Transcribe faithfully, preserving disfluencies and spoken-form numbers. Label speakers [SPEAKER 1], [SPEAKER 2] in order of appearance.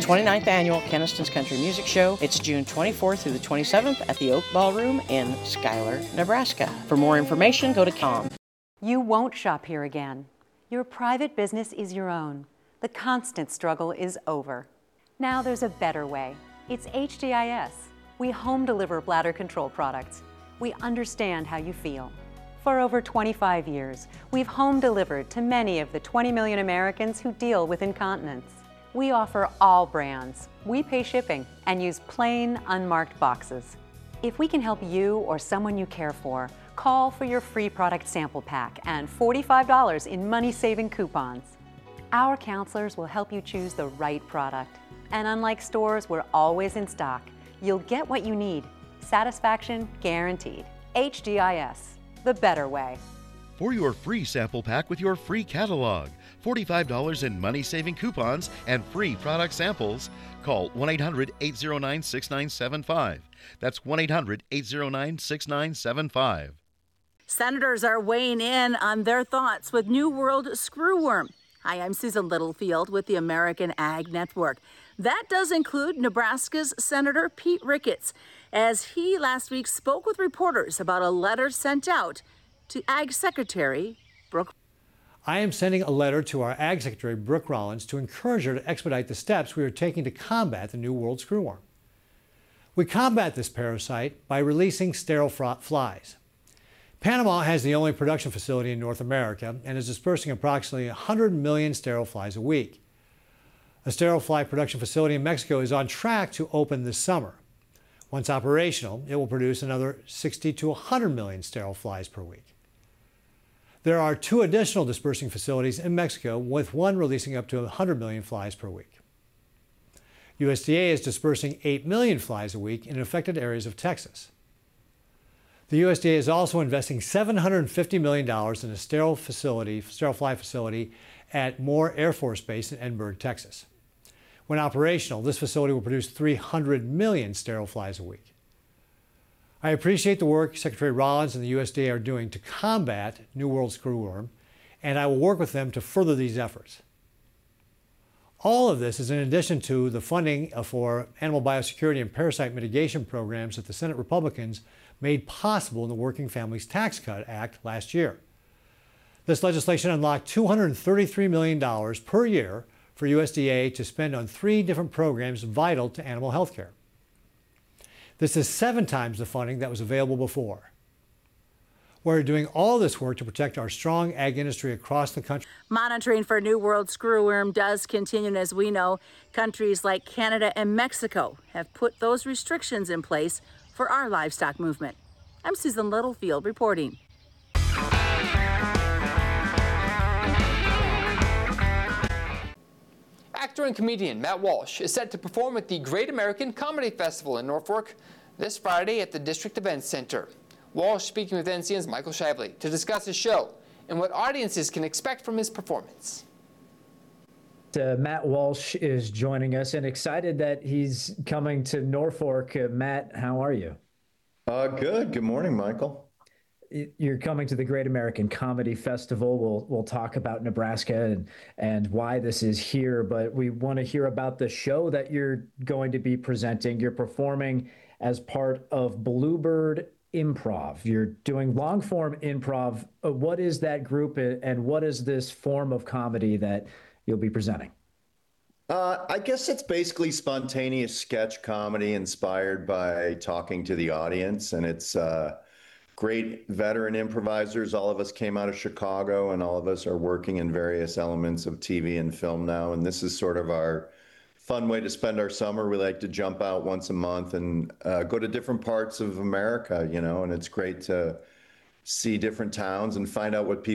[SPEAKER 1] twenty-ninth Annual Keniston's Country Music Show. It's June twenty-fourth through the twenty-seventh at the Oak Ballroom in Schuyler, Nebraska. For more information, go to com.
[SPEAKER 2] You won't shop here again. Your private business is your own. The constant struggle is over. Now there's a better way. It's H D I S. We home deliver bladder control products. We understand how you feel. For over twenty-five years, we've home delivered to many of the twenty million Americans who deal with incontinence. We offer all brands. We pay shipping and use plain, unmarked boxes. If we can help you or someone you care for, call for your free product sample pack and forty-five dollars in money-saving coupons. Our counselors will help you choose the right product. And unlike stores, we're always in stock. You'll get what you need. Satisfaction guaranteed. H D I S, the better way.
[SPEAKER 3] For your free sample pack with your free catalog, forty-five dollars in money-saving coupons, and free product samples, call one eight hundred, eight oh nine, six nine seven five. That's one eight hundred, eight oh nine, six nine seven five.
[SPEAKER 4] Senators are weighing in on their thoughts with New World screwworm. Hi, I'm Susan Littlefield with the American Ag Network. That does include Nebraska's Senator Pete Ricketts, as he last week spoke with reporters about a letter sent out to Ag Secretary Brooke.
[SPEAKER 5] I am sending a letter to our Ag Secretary, Brooke Rollins, to encourage her to expedite the steps we are taking to combat the New World screwworm. We combat this parasite by releasing sterile flies. Panama has the only production facility in North America and is dispersing approximately one hundred million sterile flies a week. A sterile fly production facility in Mexico is on track to open this summer. Once operational, it will produce another sixty to one hundred million sterile flies per week. There are two additional dispersing facilities in Mexico, with one releasing up to one hundred million flies per week. U S D A is dispersing eight million flies a week in affected areas of Texas. The U S D A is also investing seven hundred fifty million dollars in a sterile facility, sterile fly facility at Moore Air Force Base in Edinburgh, Texas. When operational, this facility will produce three hundred million sterile flies a week. I appreciate the work Secretary Rollins and the U S D A are doing to combat New World screwworm, and I will work with them to further these efforts. All of this is in addition to the funding for animal biosecurity and parasite mitigation programs that the Senate Republicans made possible in the Working Families Tax Cut Act last year. This legislation unlocked two hundred thirty-three million dollars per year for U S D A to spend on three different programs vital to animal health care. This is seven times the funding that was available before. We're doing all this work to protect our strong ag industry across the country.
[SPEAKER 4] Monitoring for New World screwworm does continue, and as we know, countries like Canada and Mexico have put those restrictions in place for our livestock movement. I'm Susan Littlefield reporting.
[SPEAKER 6] Actor and comedian Matt Walsh is set to perform at the Great American Comedy Festival in Norfolk this Friday at the District Events Center. Walsh speaking with N C N's Michael Shively to discuss his show and what audiences can expect from his performance.
[SPEAKER 7] Uh, Matt Walsh is joining us, and excited that he's coming to Norfolk. Uh, Matt, how are you?
[SPEAKER 8] Uh, good. Good morning, Michael.
[SPEAKER 7] You're coming to the Great American Comedy Festival. We'll we'll talk about Nebraska and and why this is here, but we want to hear about the show that you're going to be presenting. You're performing as part of Bluebird Improv. You're doing long form improv. Uh, what is that group, and what is this form of comedy that you'll be presenting?
[SPEAKER 8] Uh, I guess it's basically spontaneous sketch comedy inspired by talking to the audience, and it's uh, great veteran improvisers. All of us came out of Chicago, and all of us are working in various elements of T V and film now, and this is sort of our fun way to spend our summer. We like to jump out once a month and uh, go to different parts of America, you know, and it's great to see different towns and find out what people